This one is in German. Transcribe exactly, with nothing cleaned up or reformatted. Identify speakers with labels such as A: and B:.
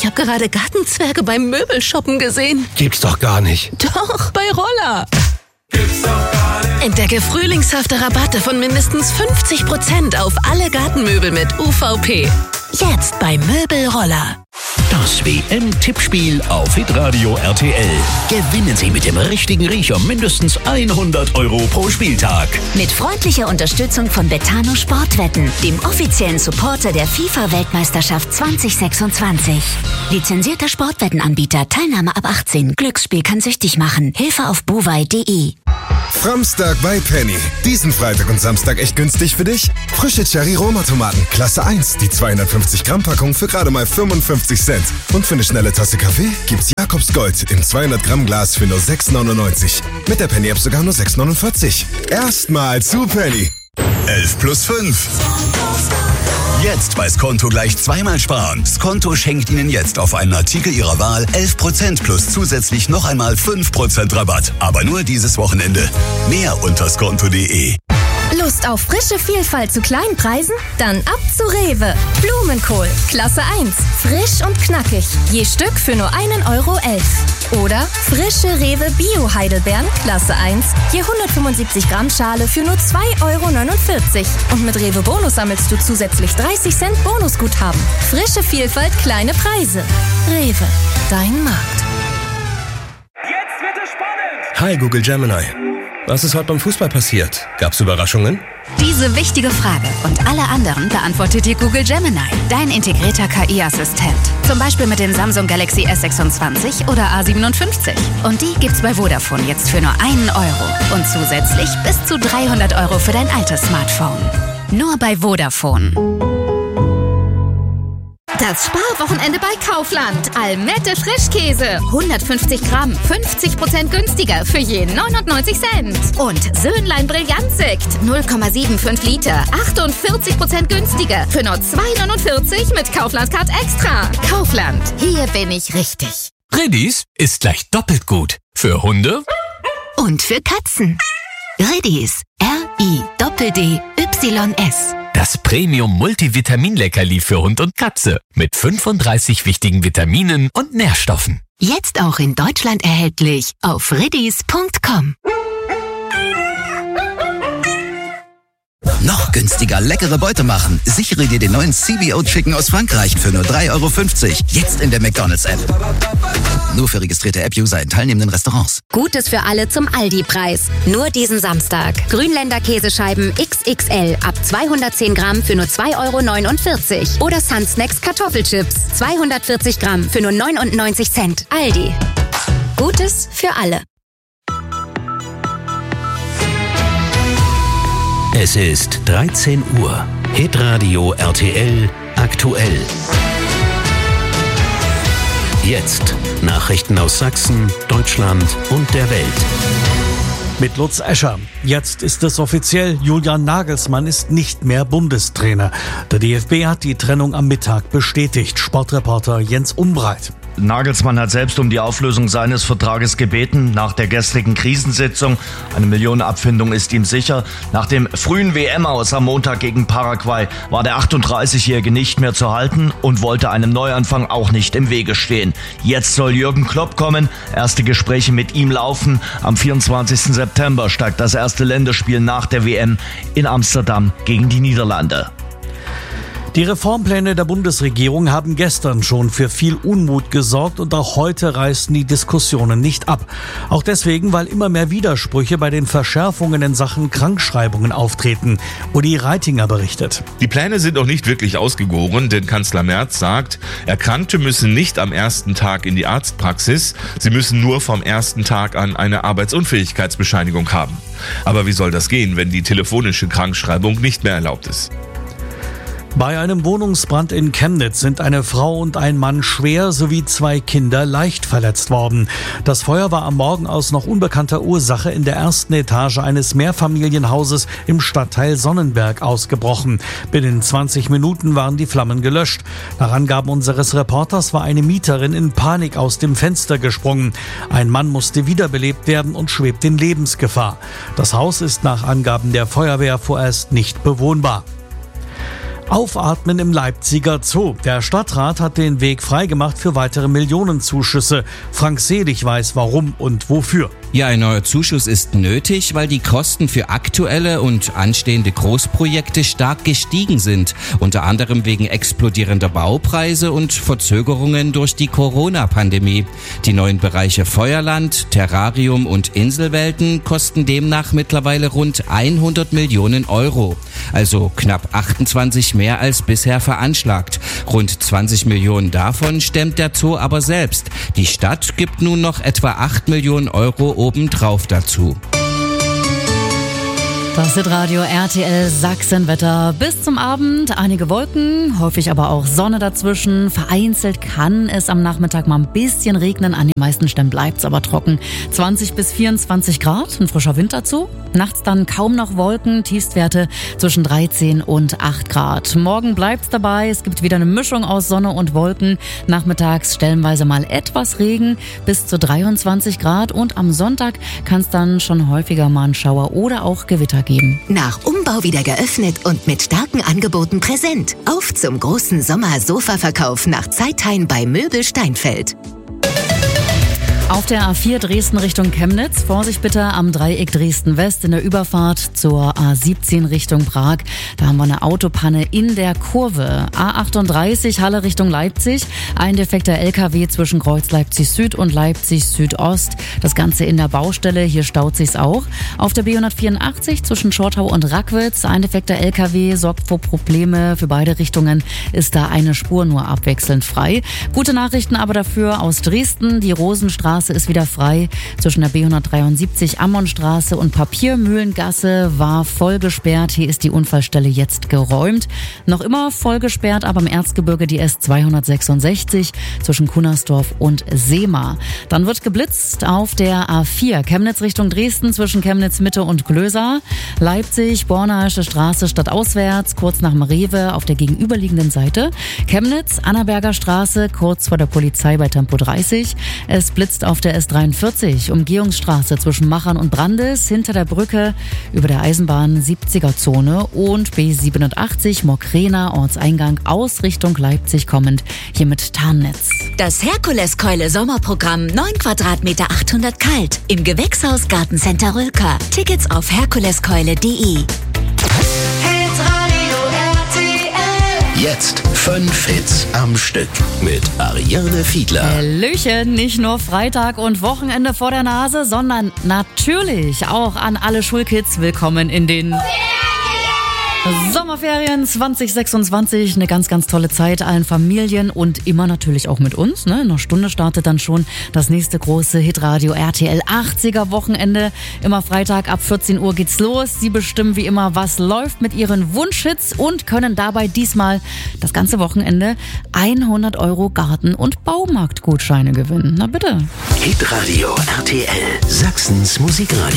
A: habe gerade Gartenzwerge beim Möbelshoppen gesehen.
B: Gibt's doch gar nicht.
A: Doch, bei Roller.
C: Gibt's doch gar nicht.
A: Entdecke frühlingshafte Rabatte von mindestens fünfzig Prozent auf alle Gartenmöbel mit U V P. Jetzt bei Möbelroller.
D: Das W M-Tippspiel auf Hitradio R T L. Gewinnen Sie mit dem richtigen Riecher mindestens hundert Euro pro Spieltag.
E: Mit freundlicher Unterstützung von Betano Sportwetten, dem offiziellen Supporter der FIFA-Weltmeisterschaft zwanzig sechsundzwanzig. Lizenzierter Sportwettenanbieter, Teilnahme ab achtzehn. Glücksspiel kann süchtig machen. Hilfe auf bovai punkt de.
F: Framstag bei Penny. Diesen Freitag und Samstag echt günstig für dich? Frische Cherry-Roma-Tomaten, Klasse eins. Die zweihundertfünfzig Gramm Packung für gerade mal fünfundfünfzig Cent. Und für eine schnelle Tasse Kaffee gibt's Jakobs Gold im zweihundert Gramm Glas für nur sechs neunundneunzig. Mit der Penny-App sogar nur sechs neunundvierzig. Erstmal zu Penny.
G: elf plus fünf. Jetzt bei Skonto gleich zweimal sparen. Skonto schenkt Ihnen jetzt auf einen Artikel Ihrer Wahl elf Prozent plus zusätzlich noch einmal fünf Prozent Rabatt. Aber nur dieses Wochenende. Mehr unter skonto punkt de.
H: Lust auf frische Vielfalt zu kleinen Preisen? Dann ab zu Rewe. Blumenkohl, Klasse eins. Frisch und knackig. Je Stück für nur einen Euro elf. Oder frische Rewe Bio-Heidelbeeren, Klasse eins. Je hundertfünfundsiebzig Gramm Schale für nur zwei Euro neunundvierzig. Und mit Rewe Bonus sammelst du zusätzlich dreißig Cent Bonusguthaben. Frische Vielfalt, kleine Preise. Rewe, dein Markt.
C: Jetzt wird es spannend.
B: Hi Google Gemini. Was ist heute beim Fußball passiert? Gab's Überraschungen?
E: Diese wichtige Frage und alle anderen beantwortet dir Google Gemini, dein integrierter K I-Assistent. Zum Beispiel mit dem Samsung Galaxy S sechsundzwanzig oder A siebenundfünfzig. Und die gibt's bei Vodafone jetzt für nur einen Euro. Und zusätzlich bis zu dreihundert Euro für dein altes Smartphone. Nur bei Vodafone.
H: Das Sparwochenende bei Kaufland. Almette Frischkäse. hundertfünfzig Gramm. fünfzig Prozent günstiger für je neunundneunzig Cent. Und Söhnlein Brillantsekt. null Komma fünfundsiebzig Liter. achtundvierzig Prozent günstiger für nur zwei neunundvierzig mit Kaufland Card Extra. Kaufland. Hier bin ich richtig.
I: Riddies ist gleich doppelt gut. Für Hunde
E: und für Katzen. Riddies. R I D D Y S.
I: Das Premium-Multivitamin-Leckerli für Hund und Katze mit fünfunddreißig wichtigen Vitaminen und Nährstoffen.
E: Jetzt auch in Deutschland erhältlich auf riddies punkt com.
J: Noch günstiger leckere Beute machen. Sichere dir den neuen C B O Chicken aus Frankreich für nur drei Euro fünfzig. Jetzt in der McDonald's-App. Nur für registrierte App-User in teilnehmenden Restaurants.
K: Gutes für alle zum Aldi-Preis. Nur diesen Samstag. Grünländer Käsescheiben X X L ab zweihundertzehn Gramm für nur zwei Euro neunundvierzig. Oder Sunsnacks Kartoffelchips zweihundertvierzig Gramm für nur neunundneunzig Cent. Aldi. Gutes für alle.
D: Es ist dreizehn Uhr. Hitradio R T L aktuell. Jetzt Nachrichten aus Sachsen, Deutschland und der Welt.
L: Mit Lutz Escher. Jetzt ist es offiziell, Julian Nagelsmann ist nicht mehr Bundestrainer. Der D F B hat die Trennung am Mittag bestätigt. Sportreporter Jens Umbreit.
M: Nagelsmann hat selbst um die Auflösung seines Vertrages gebeten. Nach der gestrigen Krisensitzung, eine Millionenabfindung ist ihm sicher. Nach dem frühen W M-Aus am Montag gegen Paraguay war der achtunddreißigjährige nicht mehr zu halten und wollte einem Neuanfang auch nicht im Wege stehen. Jetzt soll Jürgen Klopp kommen, erste Gespräche mit ihm laufen. Am vierundzwanzigsten September steigt das erste Länderspiel nach der W M in Amsterdam gegen die Niederlande.
L: Die Reformpläne der Bundesregierung haben gestern schon für viel Unmut gesorgt und auch heute reißen die Diskussionen nicht ab. Auch deswegen, weil immer mehr Widersprüche bei den Verschärfungen in Sachen Krankschreibungen auftreten. Uli Reitinger berichtet.
N: Die Pläne sind noch nicht wirklich ausgegoren, denn Kanzler Merz sagt, Erkrankte müssen nicht am ersten Tag in die Arztpraxis, sie müssen nur vom ersten Tag an eine Arbeitsunfähigkeitsbescheinigung haben. Aber wie soll das gehen, wenn die telefonische Krankschreibung nicht mehr erlaubt ist?
L: Bei einem Wohnungsbrand in Chemnitz sind eine Frau und ein Mann schwer sowie zwei Kinder leicht verletzt worden. Das Feuer war am Morgen aus noch unbekannter Ursache in der ersten Etage eines Mehrfamilienhauses im Stadtteil Sonnenberg ausgebrochen. Binnen zwanzig Minuten waren die Flammen gelöscht. Nach Angaben unseres Reporters war eine Mieterin in Panik aus dem Fenster gesprungen. Ein Mann musste wiederbelebt werden und schwebt in Lebensgefahr. Das Haus ist nach Angaben der Feuerwehr vorerst nicht bewohnbar. Aufatmen im Leipziger Zoo. Der Stadtrat hat den Weg freigemacht für weitere Millionenzuschüsse. Frank Selig weiß warum und wofür.
O: Ja, ein neuer Zuschuss ist nötig, weil die Kosten für aktuelle und anstehende Großprojekte stark gestiegen sind. Unter anderem wegen explodierender Baupreise und Verzögerungen durch die Corona-Pandemie. Die neuen Bereiche Feuerland, Terrarium und Inselwelten kosten demnach mittlerweile rund hundert Millionen Euro. Also knapp achtundzwanzig mehr als bisher veranschlagt. Rund zwanzig Millionen davon stemmt der Zoo aber selbst. Die Stadt gibt nun noch etwa acht Millionen Euro obendrauf dazu.
P: Das Hitradio R T L Sachsenwetter. Bis zum Abend einige Wolken, häufig aber auch Sonne dazwischen. Vereinzelt kann es am Nachmittag mal ein bisschen regnen. An den meisten Stellen bleibt es aber trocken. zwanzig bis vierundzwanzig Grad, ein frischer Wind dazu. Nachts dann kaum noch Wolken, Tiefstwerte zwischen dreizehn und acht Grad. Morgen bleibt's dabei. Es gibt wieder eine Mischung aus Sonne und Wolken. Nachmittags stellenweise mal etwas Regen bis zu dreiundzwanzig Grad. Und am Sonntag kann es dann schon häufiger mal einen Schauer oder auch Gewitter geben.
Q: Nach Umbau wieder geöffnet und mit starken Angeboten präsent. Auf zum großen Sommer-Sofa-Verkauf nach Zeithain bei Möbel Steinfeld.
P: Auf der A vier Dresden Richtung Chemnitz, Vorsicht bitte am Dreieck Dresden-West in der Überfahrt zur A siebzehn Richtung Prag. Da haben wir eine Autopanne in der Kurve. A achtunddreißig Halle Richtung Leipzig, ein defekter L K W zwischen Kreuz Leipzig Süd und Leipzig Südost. Das Ganze in der Baustelle, hier staut sich's auch. Auf der B hundertvierundachtzig zwischen Schortau und Rackwitz, ein defekter L K W sorgt für Probleme. Für beide Richtungen ist da eine Spur nur abwechselnd frei. Gute Nachrichten aber dafür aus Dresden, die Rosenstraße ist wieder frei. Zwischen der B hundertdreiundsiebzig Ammonstraße und Papiermühlengasse war voll gesperrt. Hier ist die Unfallstelle jetzt geräumt. Noch immer voll gesperrt, aber im Erzgebirge die S zweihundertsechsundsechzig zwischen Kunnersdorf und Seemar. Dann wird geblitzt auf der A vier Chemnitz Richtung Dresden zwischen Chemnitz Mitte und Glösa. Leipzig, Bornaische Straße stadtauswärts, kurz nach dem Rewe auf der gegenüberliegenden Seite. Chemnitz, Annaberger Straße, kurz vor der Polizei bei Tempo dreißig. Es blitzt auf der S dreiundvierzig, Umgehungsstraße zwischen Machern und Brandes, hinter der Brücke über der Eisenbahn siebziger Zone und B siebenundachtzig Mokrena Ortseingang aus Richtung Leipzig kommend, hier mit Tarnnetz.
Q: Das Herkuleskeule Sommerprogramm neun Quadratmeter achthundert kalt im Gewächshaus Gartencenter Rülker. Tickets auf herkuleskeule punkt de.
D: Jetzt fünf Hits am Stück mit Ariane Fiedler.
P: Hallöchen, nicht nur Freitag und Wochenende vor der Nase, sondern natürlich auch an alle Schulkids. Willkommen in den Sommerferien zwanzig sechsundzwanzig, eine ganz, ganz tolle Zeit, allen Familien und immer natürlich auch mit uns. Ne? In einer Stunde startet dann schon das nächste große Hitradio R T L achtziger Wochenende. Immer Freitag ab vierzehn Uhr geht's los. Sie bestimmen wie immer, was läuft mit ihren Wunschhits und können dabei diesmal das ganze Wochenende hundert Euro Garten- und Baumarktgutscheine gewinnen. Na bitte.
D: Hitradio R T L, Sachsens Musikradio.